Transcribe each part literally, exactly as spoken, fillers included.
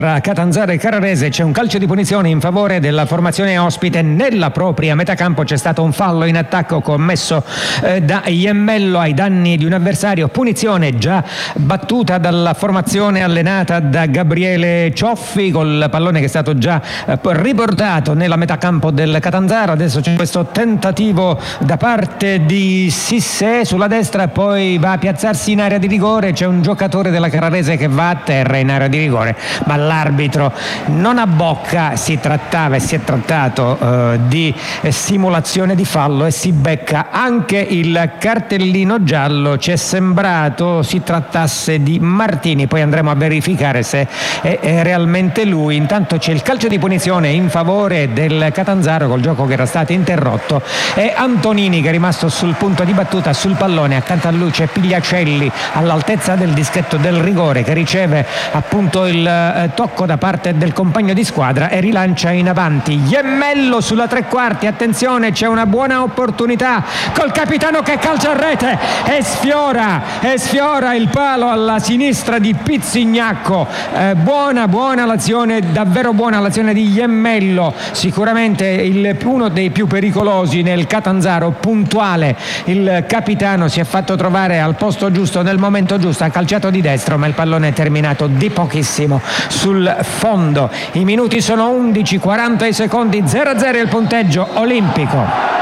Tra Catanzaro e Carrarese c'è un calcio di punizione in favore della formazione ospite. Nella propria metacampo c'è stato un fallo in attacco commesso eh, da Iemmello ai danni di un avversario. Punizione già battuta dalla formazione allenata da Gabriele Cioffi, col pallone che è stato già eh, riportato nella metacampo del Catanzaro. Adesso c'è questo tentativo da parte di Sissé sulla destra, poi va a piazzarsi in area di rigore. C'è un giocatore della Carrarese che va a terra in area di rigore, ma l'arbitro non abbocca. Si trattava e si è trattato eh, di simulazione di fallo e si becca anche il cartellino giallo. Ci è sembrato si trattasse di Martini, poi andremo a verificare se è, è realmente lui. Intanto c'è il calcio di punizione in favore del Catanzaro col gioco che era stato interrotto, e Antonini che è rimasto sul punto di battuta sul pallone. Accanto a lui c'è Pigliacelli all'altezza del dischetto del rigore, che riceve appunto il eh, tocco da parte del compagno di squadra e rilancia in avanti. Iemmello sulla tre quarti, attenzione, c'è una buona opportunità col capitano che calcia a rete e sfiora e sfiora il palo alla sinistra di Pizzignacco. Eh, buona buona l'azione, davvero buona l'azione di Iemmello, sicuramente il, uno dei più pericolosi nel Catanzaro, puntuale. Il capitano si è fatto trovare al posto giusto nel momento giusto, ha calciato di destro, ma il pallone è terminato di pochissimo sul fondo. I minuti sono undici, quaranta secondi, zero a zero il punteggio olimpico.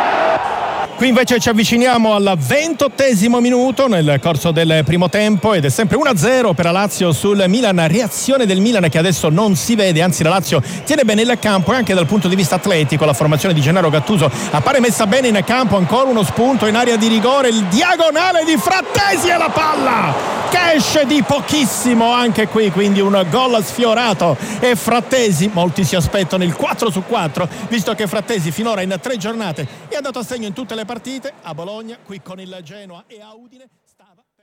Qui invece ci avviciniamo al ventottesimo minuto nel corso del primo tempo ed è sempre uno a zero per la Lazio sul Milan. Reazione del Milan che adesso non si vede, anzi la Lazio tiene bene il campo e anche dal punto di vista atletico la formazione di Gennaro Gattuso appare messa bene in campo. Ancora uno spunto in area di rigore, il diagonale di Frattesi e la palla che esce di pochissimo anche qui, quindi un gol sfiorato. E Frattesi, molti si aspettano il quattro su quattro, visto che Frattesi finora in tre giornate è andato a segno in tutte le partite, a Bologna, qui con il Genoa e a Udine stava per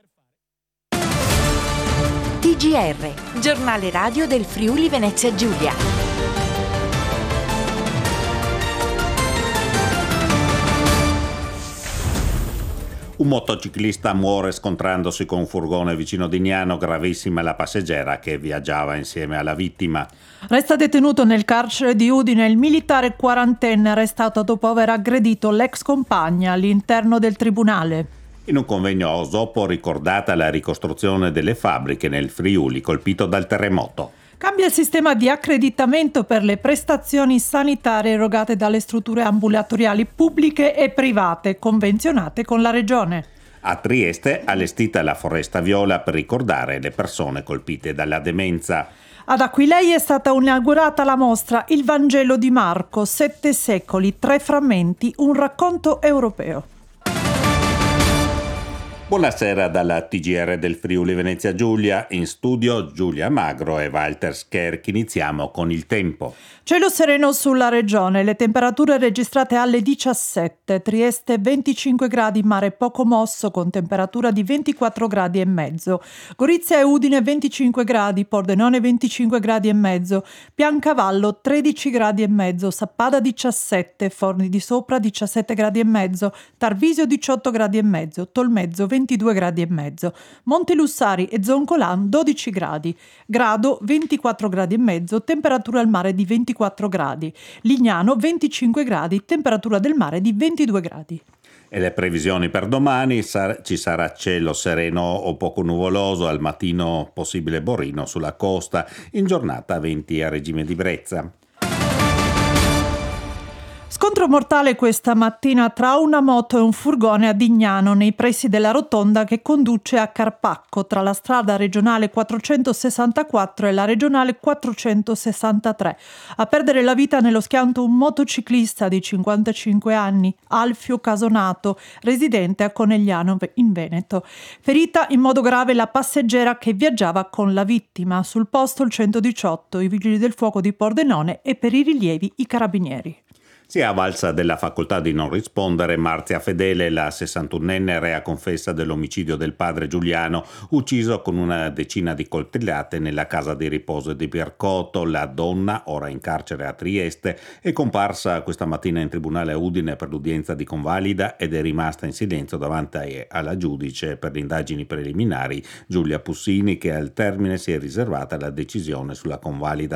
fare. T G R, giornale radio del Friuli Venezia Giulia. Un motociclista muore scontrandosi con un furgone vicino Dignano, gravissima la passeggera che viaggiava insieme alla vittima. Resta detenuto nel carcere di Udine il militare quarantenne arrestato dopo aver aggredito l'ex compagna all'interno del tribunale. In un convegno a Osopo ricordata la ricostruzione delle fabbriche nel Friuli colpito dal terremoto. Cambia il sistema di accreditamento per le prestazioni sanitarie erogate dalle strutture ambulatoriali pubbliche e private convenzionate con la Regione. A Trieste allestita la Foresta Viola per ricordare le persone colpite dalla demenza. Ad Aquileia è stata inaugurata la mostra Il Vangelo di Marco, sette secoli, tre frammenti, un racconto europeo. Buonasera dalla T G R del Friuli Venezia Giulia, in studio Giulia Magro e Walter Scherch. Iniziamo con il tempo. Cielo sereno sulla regione, le temperature registrate alle diciassette, Trieste venticinque gradi, mare poco mosso con temperatura di ventiquattro gradi e mezzo, Gorizia e Udine venticinque gradi, Pordenone venticinque gradi e mezzo, Piancavallo tredici gradi e mezzo, Sappada diciassette, Forni di Sopra diciassette gradi e mezzo, Tarvisio diciotto gradi e mezzo, Tolmezzo ventidue gradi e mezzo, Montelussari e Zoncolan dodici gradi, Grado ventiquattro gradi e mezzo, temperatura al mare di ventiquattro gradi, Lignano venticinque gradi, temperatura del mare di ventidue gradi. E le previsioni per domani? Sar- ci sarà cielo sereno o poco nuvoloso, al mattino possibile borino sulla costa, in giornata venti a regime di brezza. Scontro mortale questa mattina tra una moto e un furgone a Dignano, nei pressi della rotonda che conduce a Carpacco, tra la strada regionale quattrocentosessantaquattro e la regionale quattrocentosessantatré. A perdere la vita nello schianto un motociclista di cinquantacinque anni, Alfio Casonato, residente a Conegliano in Veneto. Ferita in modo grave la passeggera che viaggiava con la vittima. Sul posto il centodiciotto, i vigili del fuoco di Pordenone e per i rilievi i carabinieri. Si è avvalsa della facoltà di non rispondere Marzia Fedele, la sessantunnenne rea confessa dell'omicidio del padre Giuliano, ucciso con una decina di coltellate nella casa di riposo di Piercotto. La donna, ora in carcere a Trieste, è comparsa questa mattina in tribunale a Udine per l'udienza di convalida ed è rimasta in silenzio davanti alla giudice per le indagini preliminari Giulia Pussini, che al termine si è riservata la decisione sulla convalida